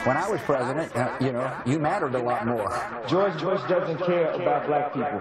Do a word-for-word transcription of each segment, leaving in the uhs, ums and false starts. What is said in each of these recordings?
When I was president, uh, you know, you mattered a lot more. George Bush doesn't care about black people.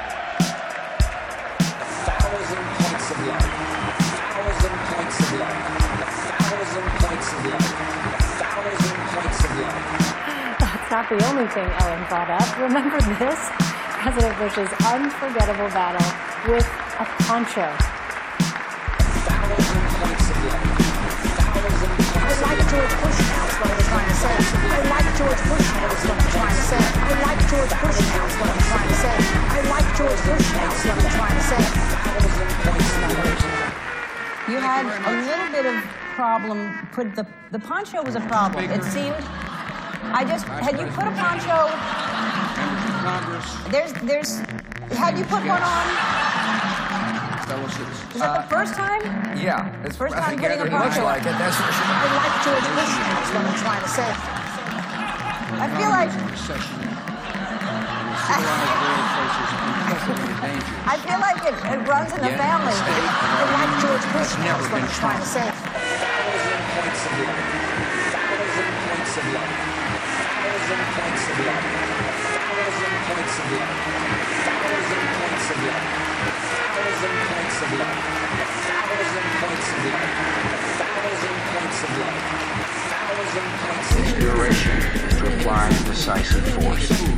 Thousand points of light. Thousand points of light. Thousand points of light. Thousand points of light. That's not the only thing Ellen brought up. Remember this? President Bush's unforgettable battle with a poncho. Thousand points of light. Thousand points I like George Bush now is what I was trying to say. I like George Bush now is what I'm trying to say. I like George Bush now is what I'm trying to say. I like George Bush now is what I'm trying to say. You had a little bit of problem. Put the the poncho was a problem. It seemed. I just had you put a poncho. There's there's had you put one on. Is that the first time? Yeah, it's First I time think putting a it looks poncho like on. it. That's for sure. I like George Bush now is what I'm trying to say. I feel like I feel like it, it runs in the family. I like George Bush now is what I'm trying to say. Thousand points of light. Thousand points of light. Thousand points of light. Thousand points of light. Thousand points of light. Thousand points of light. Thousand points of light. Thousand points of light. Thousand points of light. Inspiration to apply decisive force.